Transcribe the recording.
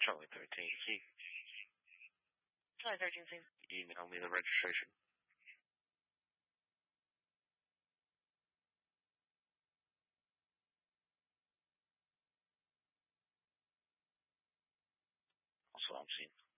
Charlie 13 key. Charlie 13 scene. Email me the registration. Also, I'm seeing.